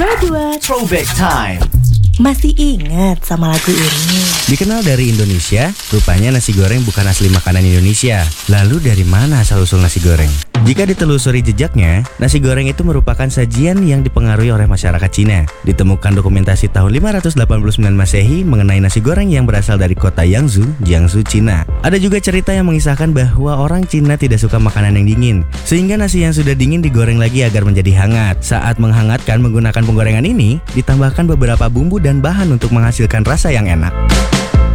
102 Throwback Time. Masih ingat sama lagu ini? Dikenal dari Indonesia, rupanya nasi goreng bukan asli makanan Indonesia. Lalu dari mana asal-usul nasi goreng? Jika ditelusuri jejaknya, nasi goreng itu merupakan sajian yang dipengaruhi oleh masyarakat Cina. Ditemukan dokumentasi tahun 589 Masehi mengenai nasi goreng yang berasal dari kota Yangzhou, Jiangsu, Cina. Ada juga cerita yang mengisahkan bahwa orang Cina tidak suka makanan yang dingin, sehingga nasi yang sudah dingin digoreng lagi agar menjadi hangat. Saat menghangatkan menggunakan penggorengan ini, ditambahkan beberapa bumbu dan bahan untuk menghasilkan rasa yang enak.